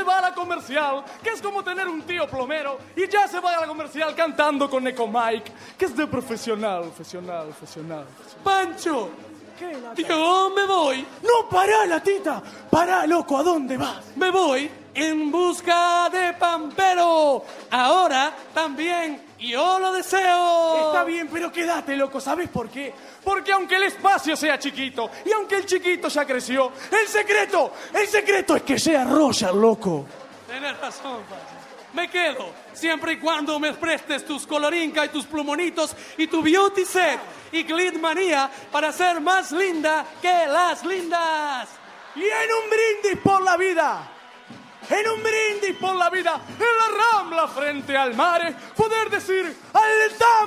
se va a la comercial, que es como tener un tío plomero y ya se va a la comercial cantando con Eco Mike, que es de profesional. Pancho, ¿Qué, Lata? yo me voy. No, pará, Latita. Pará, loco, ¿a dónde vas? Me voy en busca de Pampero. Ahora también yo lo deseo. Está bien, pero quédate, loco. ¿Sabes por qué? Porque aunque el espacio sea chiquito y aunque el chiquito ya creció, el secreto es que sea Roger, loco. Tienes razón, Pancho. Me quedo, siempre y cuando me prestes tus colorinca y tus plumonitos y tu beauty set y glitmanía para ser más linda que las lindas. Y en un brindis por la vida, en la Rambla frente al mar, poder decir al